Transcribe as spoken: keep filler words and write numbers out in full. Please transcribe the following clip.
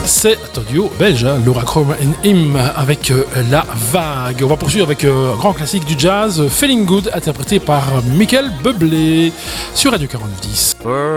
C'est un duo belge, hein, Laura Chrome et Him avec euh, La Vague. On va poursuivre avec euh, un grand classique du jazz, Feeling Good, interprété par Michael Bublé sur Radio quarante-neuf dix.